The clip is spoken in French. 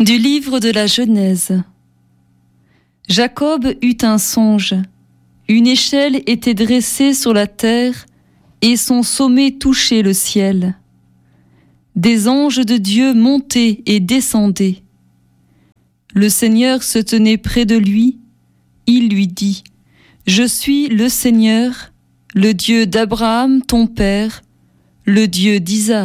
Du livre de la Genèse. Jacob eut un songe. Une échelle était dressée sur la terre et son sommet touchait le ciel. Des anges de Dieu montaient et descendaient. Le Seigneur se tenait près de lui. Il lui dit : « Je suis le Seigneur, le Dieu d'Abraham ton père, le Dieu d'Isaac. »